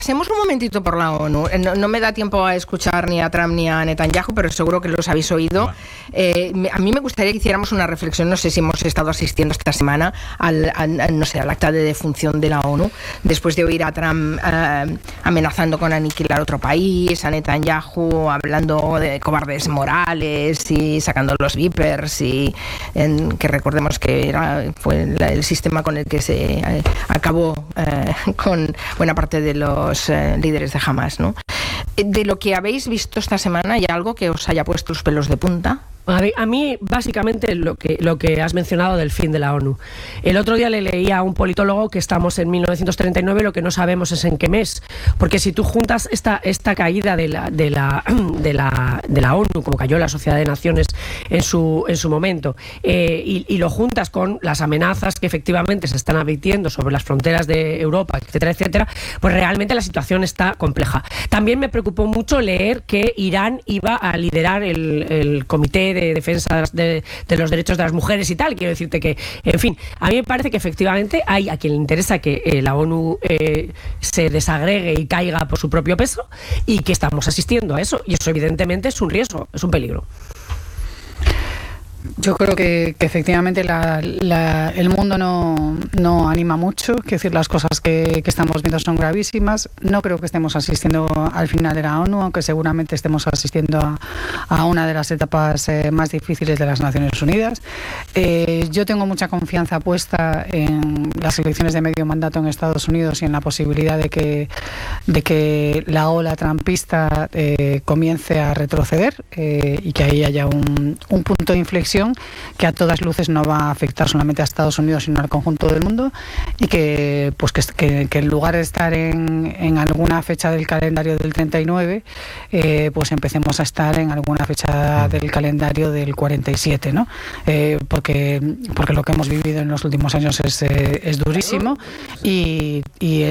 pasemos un momentito por la ONU. No me da tiempo a escuchar ni a Trump ni a Netanyahu, pero seguro que los habéis oído. A mí me gustaría que hiciéramos una reflexión. No sé si hemos estado asistiendo esta semana al acta de defunción de la ONU, después de oír a Trump amenazando con aniquilar otro país, a Netanyahu hablando de cobardes morales y sacando los vipers, y que recordemos que fue el sistema con el que se acabó con buena parte de los líderes de Hamas, ¿no? De lo que habéis visto esta semana, ¿hay algo que os haya puesto los pelos de punta? A mí, básicamente, lo que has mencionado del fin de la ONU. El otro día le leía a un politólogo que estamos en 1939, lo que no sabemos es en qué mes. Porque si tú juntas esta caída de la ONU, como cayó la Sociedad de Naciones en su momento, y lo juntas con las amenazas que efectivamente se están advirtiendo sobre las fronteras de Europa, etcétera, etcétera, pues realmente la situación está compleja. También me preocupó mucho leer que Irán iba a liderar el Comité de Defensa de los Derechos de las Mujeres y tal. Quiero decirte que, en fin, a mí me parece que efectivamente hay a quien le interesa que la ONU se desagregue y caiga por su propio peso, y que estamos asistiendo a eso, y eso evidentemente es un riesgo, es un peligro. Yo creo que efectivamente el mundo no anima mucho. Quiero decir, las cosas que estamos viendo son gravísimas. No creo que estemos asistiendo al final de la ONU, aunque seguramente estemos asistiendo a una de las etapas más difíciles de las Naciones Unidas. Yo tengo mucha confianza puesta en las elecciones de medio mandato en Estados Unidos y en la posibilidad de que la ola trumpista comience a retroceder, y que ahí haya un punto de inflexión que a todas luces no va a afectar solamente a Estados Unidos, sino al conjunto del mundo, y que en lugar de estar en alguna fecha del calendario del 39, pues empecemos a estar en alguna fecha del calendario del 47, ¿no? Porque lo que hemos vivido en los últimos años es durísimo, y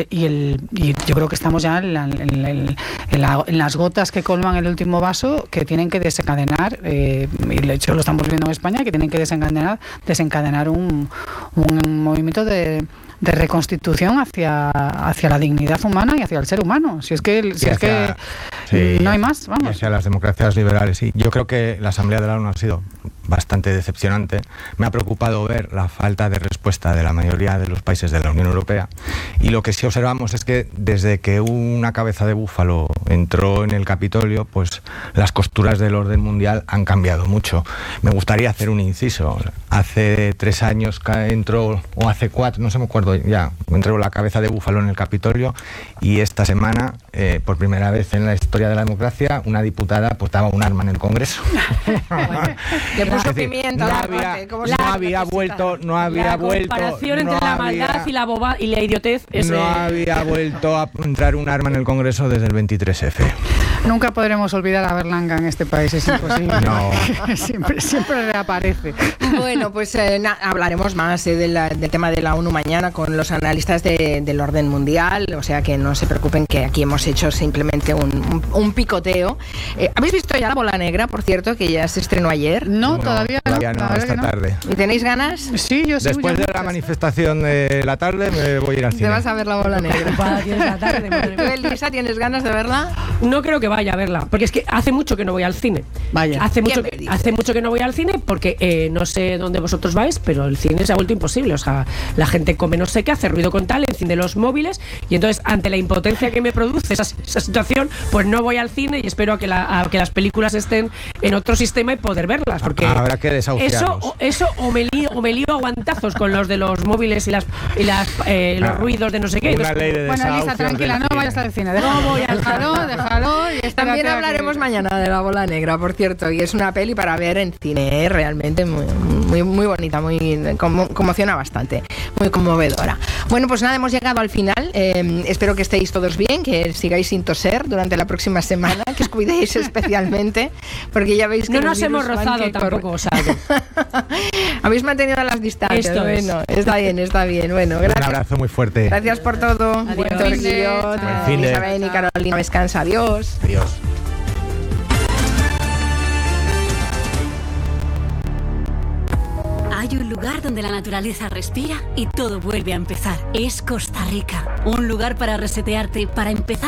yo creo que estamos ya en las gotas que colman el último vaso, que tienen que desencadenar, y de hecho lo estamos viendo en España, que tienen que desencadenar un movimiento de reconstitución hacia la dignidad humana y hacia el ser humano. Si es que no hay más, vamos. Y hacia las democracias liberales, sí. Yo creo que la Asamblea de la ONU ha sido bastante decepcionante. Me ha preocupado ver la falta de respuesta de la mayoría de los países de la Unión Europea, y lo que sí observamos es que desde que una cabeza de búfalo entró en el Capitolio, pues las costuras del orden mundial han cambiado mucho. Me gustaría hacer un inciso. Hace 3 años entró, o hace 4, no se me acuerdo ya, entró la cabeza de búfalo en el Capitolio, y esta semana, por primera vez en la historia de la democracia, una diputada portaba un arma en el Congreso. Le puso pimienta. No había vuelto. La comparación entre la maldad y la idiotez. No había vuelto a entrar un arma en el Congreso desde el 23F. Nunca podremos olvidar a Berlanga en este país, es imposible. No. siempre reaparece. Bueno, pues hablaremos más del tema de la ONU mañana con los analistas del orden mundial, o sea que no se preocupen, que aquí hemos hecho simplemente un picoteo. ¿Habéis visto ya La Bola Negra, por cierto, que ya se estrenó ayer? No, todavía no, esta tarde. ¿Y tenéis ganas? Sí, yo sí. Después de la manifestación de la tarde me voy a ir al cine. ¿Te vas a ver La Bola Negra? Elisa, ¿tienes ganas de verla? No creo que vaya a verla, porque es que hace mucho que no voy al cine. Vaya. Hace mucho que no voy al cine, porque no sé dónde vosotros vais, pero el cine se ha vuelto imposible. O sea, la gente come no sé qué, hace ruido con tal, enciende los móviles, y entonces, ante la impotencia que me produce esa situación, pues no voy al cine, y espero a que las películas estén en otro sistema y poder verlas, porque habrá que desahuciarlos. Eso o me lío a guantazos con los de los móviles y los ruidos de no sé qué. Una ley de bueno, Elisa, tranquila, no vayas al cine. Déjalo. Y también hablaremos mañana de La Bola Negra, por cierto, y es una peli para ver en cine, realmente muy, muy bonita, conmociona bastante, muy conmovedora. Bueno, pues nada, hemos llegado al final. Espero que estéis todos bien, que sigáis sin toser durante la próxima semana, que os cuidéis especialmente, porque ya veis que no nos hemos rozado tampoco, Salvo. Habéis mantenido las distancias. Esto bueno, está bien. Bueno, gracias. Un abrazo muy fuerte. Gracias por todo. Adiós. Buen fin de. Isabel y Carolina, descansa. Adiós. Adiós. Hay un lugar donde la naturaleza respira y todo vuelve a empezar. Es Costa Rica. Un lugar para resetearte, para empezar